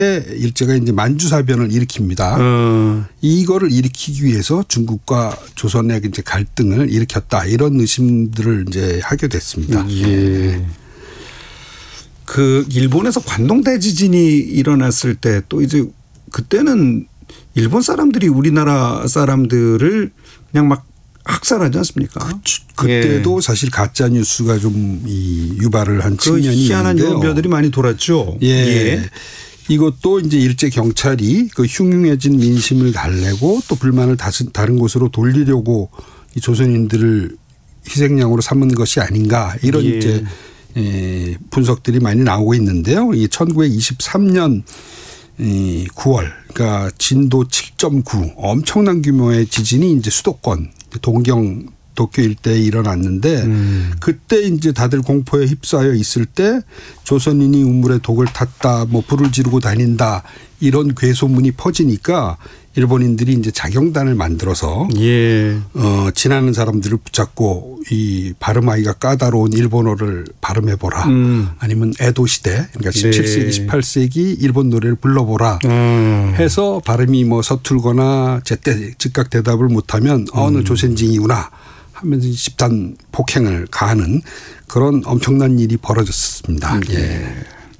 일제가 이제 만주사변을 일으킵니다. 이거를 일으키기 위해서 중국과 조선의 이제 갈등을 일으켰다 이런 의심들을 이제 하게 됐습니다. 예. 그 일본에서 관동 대지진이 일어났을 때 또 이제 그때는 일본 사람들이 우리나라 사람들을 그냥 막 학살하지 않습니까? 그때도 예. 사실 가짜 뉴스가 좀 유발을 한 측면이 희한한 있는데요. 연변들이 많이 돌았죠. 예. 예. 이것도 이제 일제 경찰이 그 흉흉해진 민심을 달래고 또 불만을 다른 곳으로 돌리려고 이 조선인들을 희생양으로 삼은 것이 아닌가 이런 예. 이제 분석들이 많이 나오고 있는데요. 이 1923년 9월 그러니까 진도 7.9 엄청난 규모의 지진이 이제 수도권 동경 도쿄 일대에 일어났는데 그때 이제 다들 공포에 휩싸여 있을 때 조선인이 우물에 독을 탔다 뭐 불을 지르고 다닌다 이런 괴소문이 퍼지니까 일본인들이 이제 자경단을 만들어서 예. 지나는 사람들을 붙잡고 이 발음하기가 까다로운 일본어를 발음해보라. 아니면 에도 시대 그러니까 17세기 네. 18세기 일본 노래를 불러보라. 해서 발음이 뭐 서툴거나 제때 즉각 대답을 못하면 어느 조선징이구나 하면서 집단 폭행을 가하는 그런 엄청난 일이 벌어졌습니다. 예.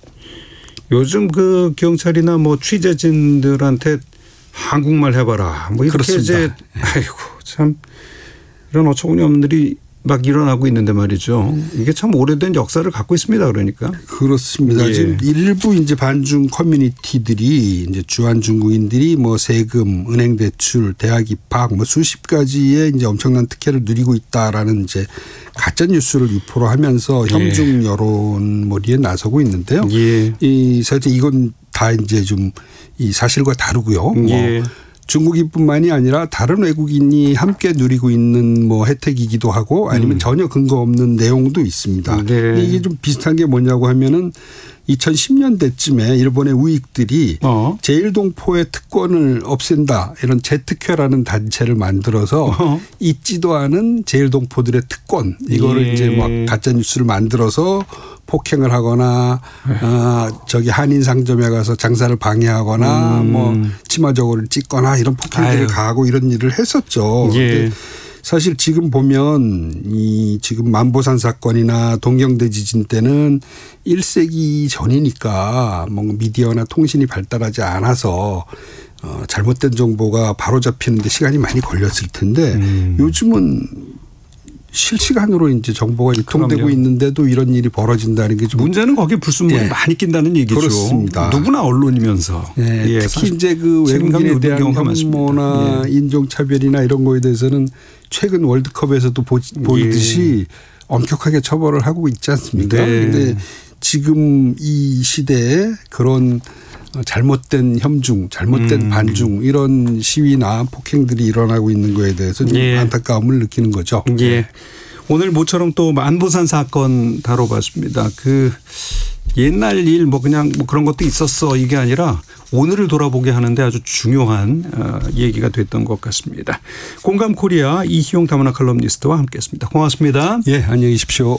요즘 그 경찰이나 뭐 취재진들한테 한국말 해봐라. 뭐 이렇게 그렇습니다. 이제 아이고 참 이런 어처구니없는 일이 막 일어나고 있는데 말이죠. 이게 참 오래된 역사를 갖고 있습니다. 그러니까. 그렇습니다. 예. 지금 일부 이제 반중 커뮤니티들이 이제 주한 중국인들이 뭐 세금, 은행 대출, 대학 입학 뭐 수십 가지의 이제 엄청난 특혜를 누리고 있다라는 이제 가짜 뉴스를 유포로 하면서 혐중 여론몰이에 나서고 있는데요. 예. 이 사실 이건 다 이제 좀 이 사실과 다르고요. 예. 뭐 중국인뿐만이 아니라 다른 외국인이 함께 누리고 있는 뭐 혜택이기도 하고 아니면 전혀 근거 없는 내용도 있습니다. 네. 이게 좀 비슷한 게 뭐냐고 하면은 2010년대쯤에 일본의 우익들이 제일동포의 특권을 없앤다 이런 재특회라는 단체를 만들어서 있지도 않은 제일동포들의 특권 이거를 예. 이제 막 가짜 뉴스를 만들어서 폭행을 하거나 저기 한인 상점에 가서 장사를 방해하거나 뭐 치마 저고를 찢거나 이런 폭행들을 가하고 이런 일을 했었죠. 예. 사실 지금 보면 이 지금 만보산 사건이나 동경대 지진 때는 1세기 전이니까 뭐 미디어나 통신이 발달하지 않아서 잘못된 정보가 바로잡히는데 시간이 많이 걸렸을 텐데 요즘은 실시간으로 이제 정보가 유통되고 그럼요. 있는데도 이런 일이 벌어진다는 게 좀 문제는 거기에 불순물이 예. 많이 낀다는 얘기죠. 그렇습니다. 누구나 언론이면서. 예. 예. 특히 이제 그 외국인에 대한 혐오나 인종차별이나 이런 거에 대해서는 최근 월드컵에서도 보이듯이 엄격하게 처벌을 하고 있지 않습니까? 그런데 네. 지금 이 시대에 그런 잘못된 혐중, 잘못된 반중 이런 시위나 폭행들이 일어나고 있는 거에 대해서 좀 안타까움을 느끼는 거죠. 예. 오늘 모처럼 또 만보산 사건 다뤄봤습니다. 그 옛날 일 뭐 그냥 뭐 그런 것도 있었어 이게 아니라 오늘을 돌아보게 하는데 아주 중요한 얘기가 됐던 것 같습니다. 공감 코리아 이희용 다문화 칼럼니스트와 함께했습니다. 고맙습니다. 예, 안녕히 계십시오.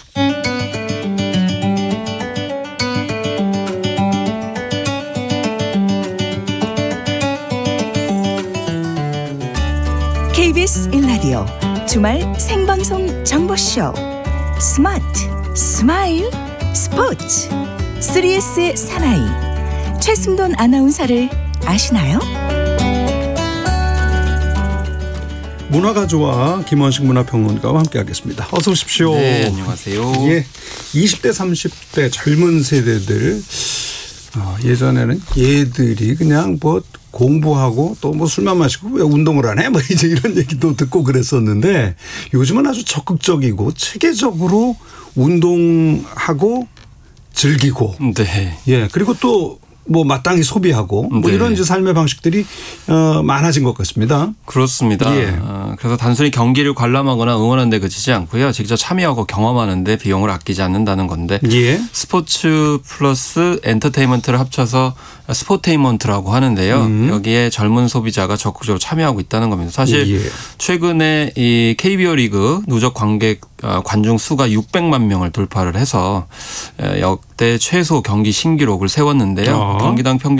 KBS 1라디오 주말 생방송 정보쇼 스마트 스마일 스포츠 3S의 사나이 최승돈 아나운서를 아시나요? 문화가조와 김원식 문화평론가와 함께하겠습니다. 어서 오십시오. 네, 안녕하세요. 예, 20대 30대 젊은 세대들 예전에는 얘들이 그냥 뭐 공부하고 또 뭐 술만 마시고 왜 운동을 안 해? 뭐 이제 이런 얘기도 듣고 그랬었는데 요즘은 아주 적극적이고 체계적으로 운동하고 즐기고 네. 예, 그리고 또 뭐 마땅히 소비하고 뭐 네. 이런 이제 삶의 방식들이 많아진 것 같습니다. 그렇습니다. 예. 그래서 단순히 경기를 관람하거나 응원하는 데 그치지 않고요. 직접 참여하고 경험하는 데 비용을 아끼지 않는다는 건데 예. 스포츠 플러스 엔터테인먼트를 합쳐서 스포테인먼트라고 하는데요. 여기에 젊은 소비자가 적극적으로 참여하고 있다는 겁니다. 사실 예. 최근에 이 KBO 리그 누적 관중 수가 600만 명을 돌파를 해서 역대 최소 경기 신기록을 세웠는데요. 경기당 평균